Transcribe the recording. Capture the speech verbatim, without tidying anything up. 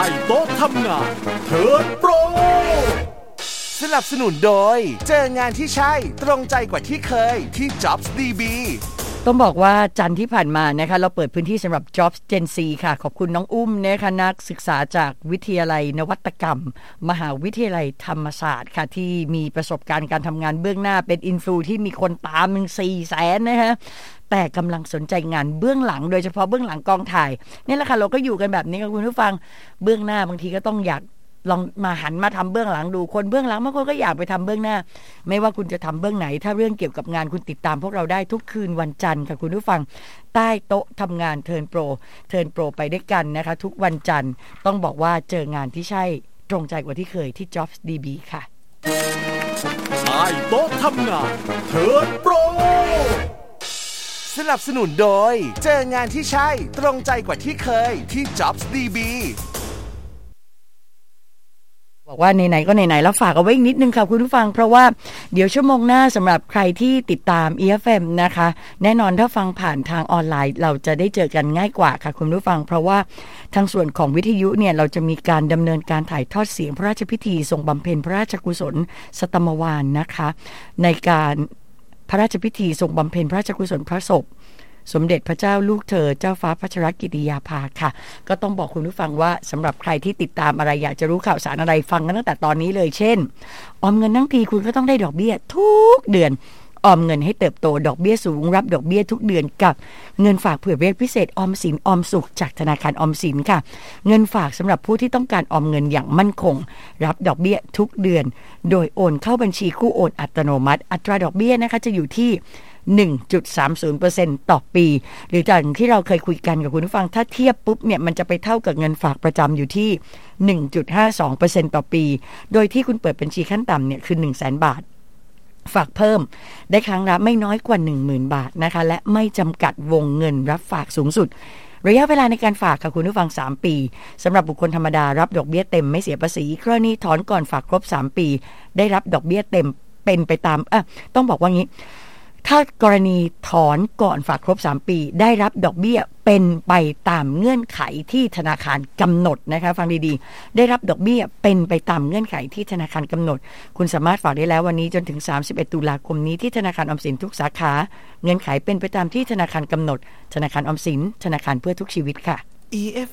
โต๊ะทำงานเทิร์นโปรสนับสนุนโดยเจองานที่ใช่ตรงใจกว่าที่เคยที่ Jobs ดี บีต้องบอกว่าจันทร์ที่ผ่านมานะคะเราเปิดพื้นที่สำหรับ Jobs Gen Z ค่ะขอบคุณน้องอุ้มนะคะนักศึกษาจากวิทยาลัยนวัตกรรมมหาวิทยาลัยธรรมศาสตร์ค่ะที่มีประสบการณ์การทำงานเบื้องหน้าเป็นอินฟลูที่มีคนตามถึง สี่แสน นะคะแต่กำลังสนใจงานเบื้องหลังโดยเฉพาะเบื้องหลังกองถ่ายนี่แหละค่ะเราก็อยู่กันแบบนี้ค่ะคุณผู้ฟังเบื้องหน้าบางทีก็ต้องอยากลองมาหันมาทำเบื้องหลังดูคนเบื้องหลังบางคนก็อยากไปทำเบื้องหน้าไม่ว่าคุณจะทำเบื้องไหนถ้าเรื่องเกี่ยวกับงานคุณติดตามพวกเราได้ทุกคืนวันจันทร์ค่ะคุณผู้ฟังใต้โต๊ะทำงานเทิร์นโปรเทิร์นโปรไปด้วยกันนะคะทุกวันจันทร์ต้องบอกว่าเจองานที่ใช่ตรงใจกว่าที่เคยที่ Jobs ดี บี ค่ะใต้โต๊ะทำงานเทิร์นโปรสนับสนุนโดยเจองานที่ใช่ตรงใจกว่าที่เคยที่ Jobs ดี บีบอกว่าไหนๆก็ไหนๆแล้วฝากเอาไว้อีกนิดนึงค่ะคุณผู้ฟังเพราะว่าเดี๋ยวชั่วโมงหน้าสำหรับใครที่ติดตาม อี เอฟ เอ็ม นะคะแน่นอนถ้าฟังผ่านทางออนไลน์เราจะได้เจอกันง่ายกว่าค่ะคุณผู้ฟังเพราะว่าทางส่วนของวิทยุเนี่ยเราจะมีการดำเนินการถ่ายทอดเสียงพระราชพิธีทรงบำเพ็ญพระราชกุศลสตมวาลนะคะในการพระราชพิธีทรงบำเพ็ญพระราชกุศลพระศพสมเด็จพระเจ้าลูกเธอเจ้าฟ้าพัชรกิติยาภาค่ะก็ต้องบอกคุณผู้ฟังว่าสำหรับใครที่ติดตามอะไรอยากจะรู้ข่าวสารอะไรฟังกันตั้งแต่ตอนนี้เลยเช่นออมเงินทั้งทีคุณก็ต้องได้ดอกเบี้ยทุกเดือนออมเงินให้เติบโตดอกเบี้ยสูงรับดอกเบี้ยทุกเดือนกับเงินฝากเผื่อเวทพิเศษออมสินออมสุขจากธนาคารออมสินค่ะเงินฝากสำหรับผู้ที่ต้องการออมเงินอย่างมั่นคงรับดอกเบี้ยทุกเดือนโดยโอนเข้าบัญชีคู่โอนอัตโนมัติอัตราดอกเบี้ยนะคะจะอยู่ที่หนึ่งจุดสามศูนย์เปอร์เซ็นต์ ต่อปีหรือจากที่เราเคยคุยกันกับคุณผู้ฟังถ้าเทียบปุ๊บเนี่ยมันจะไปเท่ากับเงินฝากประจำอยู่ที่ หนึ่งจุดห้าสองเปอร์เซ็นต์ ต่อปีโดยที่คุณเปิดบัญชีขั้นต่ำเนี่ยคือ หนึ่งแสน บาทฝากเพิ่มได้ครั้งละไม่น้อยกว่า หนึ่งหมื่น บาทนะคะและไม่จำกัดวงเงินรับฝากสูงสุดระยะเวลาในการฝากค่ะคุณผู้ฟังสามปีสำหรับบุคคลธรรมดารับดอกเบี้ยเต็มไม่เสียภาษีกรณีถอนก่อนฝากครบสามปีได้รับดอกเบี้ยเต็มเป็นไปตามเอ่อต้องบอกว่างี้ถ้ากรณีถอนก่อนฝากครบสามปีได้รับดอกเบี้ยเป็นไปตามเงื่อนไขที่ธนาคารกำหนดนะคะฟังดีๆได้รับดอกเบี้ยเป็นไปตามเงื่อนไขที่ธนาคารกำหนดคุณสามารถฝากได้แล้ววันนี้จนถึงสามสิบเอ็ดตุลาคมนี้ที่ธนาคารออมสินทุกสาขาเงื่อนไขเป็นไปตามที่ธนาคารกำหนดธนาคารออมสินธนาคารเพื่อทุกชีวิตค่ะอี เอฟ